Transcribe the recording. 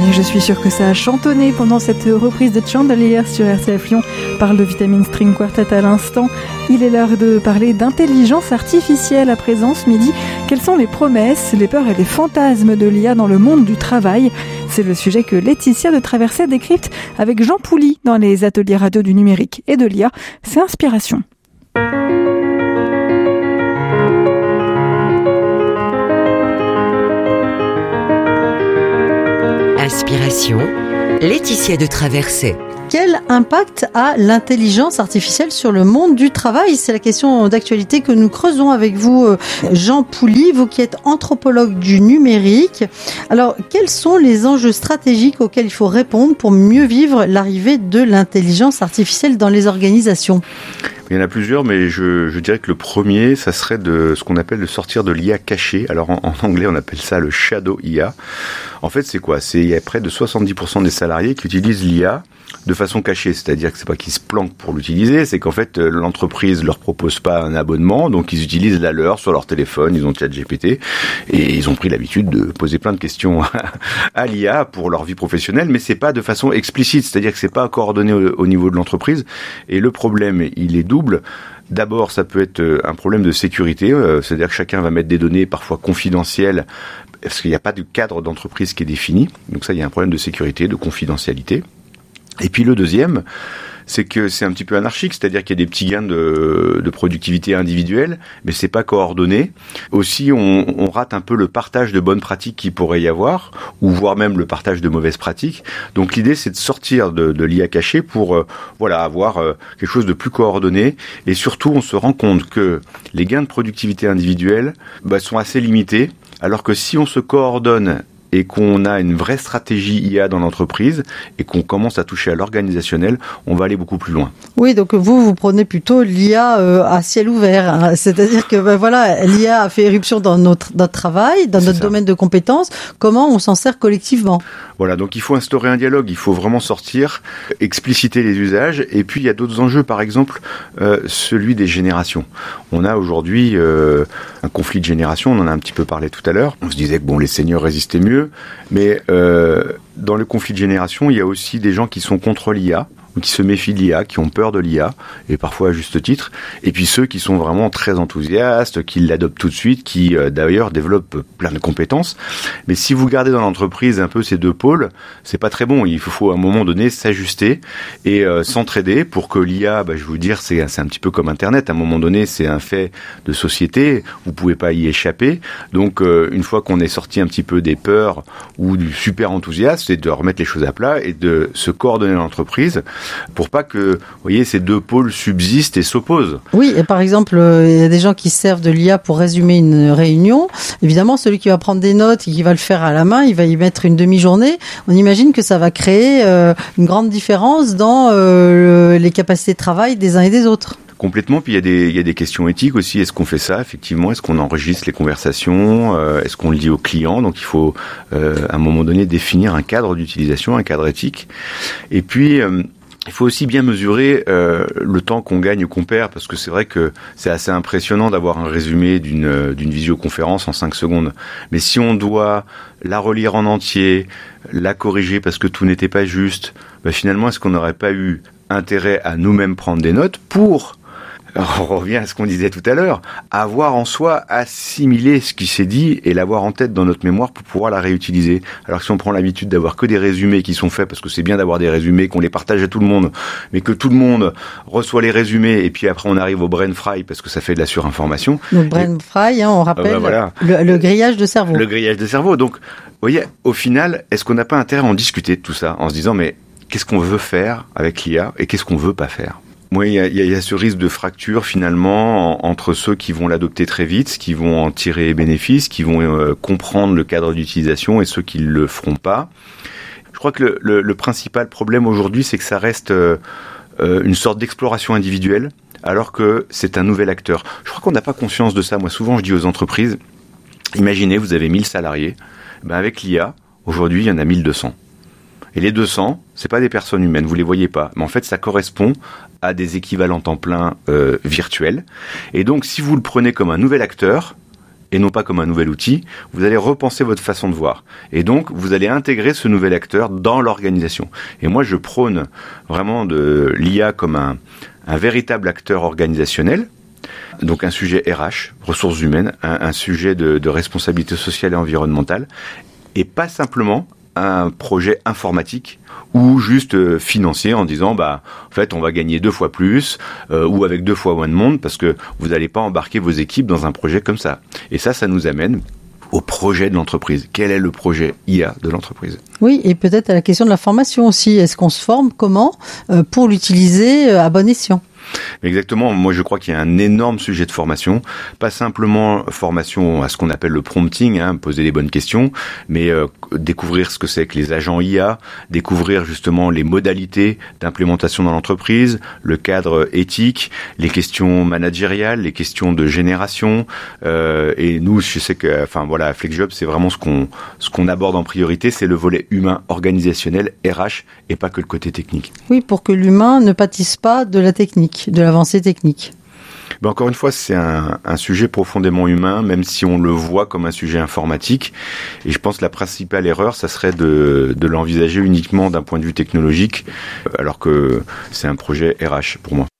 Et je suis sûre que ça a chantonné pendant cette reprise de Chandelier sur RCF Lyon par le Vitamin String Quartet à l'instant. Il est l'heure de parler d'intelligence artificielle à présent ce midi. Quelles sont les promesses, les peurs et les fantasmes de l'IA dans le monde du travail ? C'est le sujet que Laetitia de Traversée décrypte avec Jean Pouly dans les ateliers radio du numérique et de l'IA. C'est Inspiration. Inspiration, Laetitia de Traversée. Quel impact a l'intelligence artificielle sur le monde du travail ? C'est la question d'actualité que nous creusons avec vous, Jean Pouly, vous qui êtes anthropologue du numérique. Alors, quels sont les enjeux stratégiques auxquels il faut répondre pour mieux vivre l'arrivée de l'intelligence artificielle dans les organisations ? Il y en a plusieurs, mais je dirais que le premier, ça serait de ce qu'on appelle de sortir de l'IA cachée. Alors en anglais, on appelle ça le shadow IA. En fait, c'est quoi ? Il y a près de 70% des salariés qui utilisent l'IA de façon cachée, c'est-à-dire que c'est pas qu'ils se planquent pour l'utiliser, c'est qu'en fait l'entreprise leur propose pas un abonnement, donc ils utilisent la leur sur leur téléphone, ils ont ChatGPT et ils ont pris l'habitude de poser plein de questions à l'IA pour leur vie professionnelle, mais c'est pas de façon explicite, c'est-à-dire que c'est pas coordonné au niveau de l'entreprise. Et le problème, il est double. D'abord, ça peut être un problème de sécurité, c'est-à-dire que chacun va mettre des données parfois confidentielles parce qu'il n'y a pas de cadre d'entreprise qui est défini. Donc ça, il y a un problème de sécurité, de confidentialité. Et puis le deuxième, c'est que c'est un petit peu anarchique, c'est-à-dire qu'il y a des petits gains de productivité individuelle, mais c'est pas coordonné. Aussi, on rate un peu le partage de bonnes pratiques qu'il pourrait y avoir, ou voire même le partage de mauvaises pratiques. Donc l'idée, c'est de sortir de l'IA cachée pour avoir quelque chose de plus coordonné. Et surtout, on se rend compte que les gains de productivité individuelle sont assez limités, alors que si on se coordonne et qu'on a une vraie stratégie IA dans l'entreprise et qu'on commence à toucher à l'organisationnel, on va aller beaucoup plus loin. Oui, donc vous prenez plutôt l'IA à ciel ouvert, hein. C'est-à-dire que l'IA a fait éruption dans notre travail, dans notre domaine de compétences. Comment on s'en sert collectivement ? Voilà, donc il faut instaurer un dialogue, il faut vraiment sortir, expliciter les usages, et puis il y a d'autres enjeux, par exemple celui des générations. On a aujourd'hui un conflit de génération, on en a un petit peu parlé tout à l'heure. On se disait que les seniors résistaient mieux, mais dans le conflit de génération, il y a aussi des gens qui sont contre l'IA, ou qui se méfient de l'IA, qui ont peur de l'IA, et parfois à juste titre, et puis ceux qui sont vraiment très enthousiastes, qui l'adoptent tout de suite, qui d'ailleurs développent plein de compétences. Mais si vous gardez dans l'entreprise un peu ces deux pôles, c'est pas très bon. Il faut à un moment donné s'ajuster et s'entraider pour que l'IA, je vais vous dire, c'est un petit peu comme Internet. À un moment donné, c'est un fait de société, vous pouvez pas y échapper. Donc une fois qu'on est sorti un petit peu des peurs ou du super enthousiasme, c'est de remettre les choses à plat et de se coordonner dans l'entreprise pour pas que, ces deux pôles subsistent et s'opposent. Oui, et par exemple, il y a des gens qui servent de l'IA pour résumer une réunion. Évidemment, celui qui va prendre des notes et qui va le faire à la main, il va y mettre une demi-journée. On imagine que ça va créer une grande différence dans les capacités de travail des uns et des autres. Complètement, puis il y a des questions éthiques aussi. Est-ce qu'on fait ça, effectivement ? Est-ce qu'on enregistre les conversations ? Est-ce qu'on le dit aux clients ? Donc il faut, à un moment donné, définir un cadre d'utilisation, un cadre éthique. Et puis, il faut aussi bien mesurer le temps qu'on gagne ou qu'on perd, parce que c'est vrai que c'est assez impressionnant d'avoir un résumé d'une visioconférence en 5 secondes. Mais si on doit la relire en entier, la corriger parce que tout n'était pas juste, finalement, est-ce qu'on n'aurait pas eu intérêt à nous-mêmes prendre des notes pour... On revient à ce qu'on disait tout à l'heure, avoir en soi assimilé ce qui s'est dit et l'avoir en tête dans notre mémoire pour pouvoir la réutiliser. Alors que si on prend l'habitude d'avoir que des résumés qui sont faits, parce que c'est bien d'avoir des résumés, qu'on les partage à tout le monde, mais que tout le monde reçoit les résumés et puis après on arrive au brain fry parce que ça fait de la surinformation. Le brain fry, on rappelle, le grillage de cerveau. Le grillage de cerveau. Donc, vous voyez, au final, est-ce qu'on n'a pas intérêt à en discuter de tout ça en se disant, mais qu'est-ce qu'on veut faire avec l'IA et qu'est-ce qu'on veut pas faire ? Oui, il y a ce risque de fracture finalement entre ceux qui vont l'adopter très vite, qui vont en tirer bénéfice, qui vont comprendre le cadre d'utilisation et ceux qui ne le feront pas. Je crois que le principal problème aujourd'hui, c'est que ça reste une sorte d'exploration individuelle, alors que c'est un nouvel acteur. Je crois qu'on n'a pas conscience de ça. Moi, souvent, je dis aux entreprises, imaginez, vous avez 1000 salariés. Avec l'IA, aujourd'hui, il y en a 1200. Et les 200, c'est pas des personnes humaines, vous les voyez pas. Mais en fait, ça correspond à des équivalents temps plein virtuels. Et donc, si vous le prenez comme un nouvel acteur, et non pas comme un nouvel outil, vous allez repenser votre façon de voir. Et donc, vous allez intégrer ce nouvel acteur dans l'organisation. Et moi, je prône vraiment de l'IA comme un véritable acteur organisationnel. Donc un sujet RH, ressources humaines, un sujet de responsabilité sociale et environnementale, et pas simplement un projet informatique ou juste financier en disant en fait on va gagner 2 fois plus ou avec 2 fois moins de monde parce que vous n'allez pas embarquer vos équipes dans un projet comme ça. Et ça nous amène au projet de l'entreprise. Quel est le projet IA de l'entreprise ? Oui, et peut-être à la question de la formation aussi. Est-ce qu'on se forme comment pour l'utiliser à bon escient ? Exactement. Moi, je crois qu'il y a un énorme sujet de formation. Pas simplement formation à ce qu'on appelle le prompting, poser les bonnes questions, mais découvrir ce que c'est que les agents IA, découvrir justement les modalités d'implémentation dans l'entreprise, le cadre éthique, les questions managériales, les questions de génération. Et nous, je sais que, à FlexJob, c'est vraiment ce qu'on aborde en priorité, c'est le volet humain, organisationnel, RH, et pas que le côté technique. Oui, pour que l'humain ne pâtisse pas de la technique, de l'avancée technique. Encore une fois, c'est un sujet profondément humain, même si on le voit comme un sujet informatique. Et je pense que la principale erreur, ça serait de l'envisager uniquement d'un point de vue technologique, alors que c'est un projet RH pour moi.